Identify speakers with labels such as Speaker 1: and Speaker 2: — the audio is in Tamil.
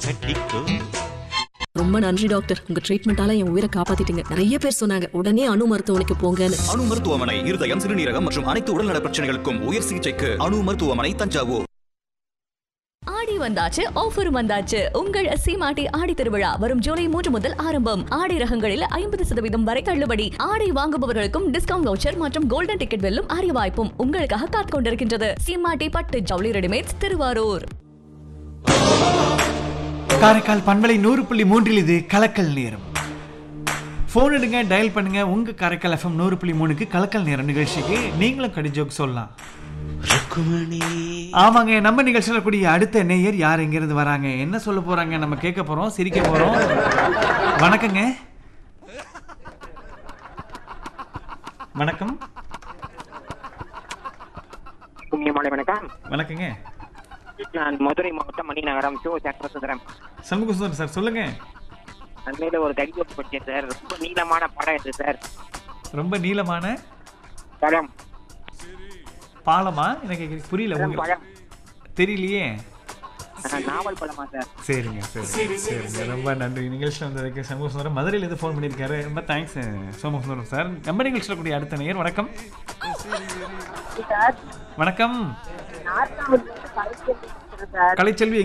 Speaker 1: கட்டிக்கோ.
Speaker 2: ரொம்ப நன்றி டாக்டர், உங்க ட்ரீட்மெண்டால என் உயிரை காப்பாத்திட்டீங்க. நிறைய பேர் சொன்னாங்க உடனே அணு மருத்துவமனைக்கு போங்கன்னு.
Speaker 3: அணு மருத்துவமனை இருதயம், சிறுநீரகம் மற்றும் அனைத்து உடல்நல பிரச்சனைகளுக்கும் உயர் சிகிச்சைக்கு அணு மருத்துவமனை, தஞ்சாவூர்.
Speaker 4: ஆடி வந்தாச்சு, ஆஃபரும் வந்தாச்சு. உங்கள் சீமாட்டி ஆடி திருவிழா வரும் ஜூலை 3 முதல் ஆரம்பம். ஆடை ரகங்களில் 50% வரை தள்ளுபடி. ஆடை வாங்குபவர்களுக்கும் டிஸ்கவுண்ட் வவுச்சர் மற்றும் கோல்டன் டிக்கெட் வெல்லும் அரிய வாய்ப்பும் உங்களுக்காக காத்துக் கொண்டிருக்கின்றது. சீமாட்டி பட்டு ஜவுளி ரெடிமேட்ஸ், திருவாரூர்.
Speaker 5: காரைக்கால் பண்பலை 100.3 இது கலக்கல் நேரம். ஃபோன் எடுங்க, டயல் பண்ணுங்க. உங்க காரைக்கால் FM 100.3க்கு கலக்கல் நேரம் நிகழ்ச்சிக்கு நீங்களும் கடிஜோக் சொல்லலாம். ஆமாங்க, நம்ம நிகழ்ச்சியில் கூடிய அடுத்த நேயர் யார், எங்கிருந்து வராங்க, என்ன சொல்ல போறாங்க, நம்ம கேட்க போறோம், சிரிக்க போறோம். வணக்கங்க. வணக்கம். வணக்கங்க.
Speaker 6: நான் மதுரை மாவட்டம் மணிநகரம் சண்முகசுந்தரம்.
Speaker 5: சண்முகசுந்தரம் சார், சொல்லுங்க.
Speaker 6: அண்மையில ஒரு கடிதம் படிச்சேன் சார். ரொம்ப நீளமான படம் இது சார்.
Speaker 5: ரொம்ப நீளமான
Speaker 6: படம்.
Speaker 5: பாலமா? எனக்கு புரியல.
Speaker 6: படம்
Speaker 5: தெரியலையே.
Speaker 6: நாவல் படமா சார்?
Speaker 5: சரிங்க சரிங்க, ரொம்ப நன்றி. நிகழ்ச்சியில் வந்ததுக்கு சண்முகசுந்தரம் மதுரையிலேருந்து ஃபோன் பண்ணியிருக்காரு. ரொம்ப தேங்க்ஸ் சண்முகசுந்தரம் சார். நம்ம நிகழ்ச்சியில் கூடிய அடுத்த நேயர். வணக்கம். வணக்கம். கலைச்செல்வி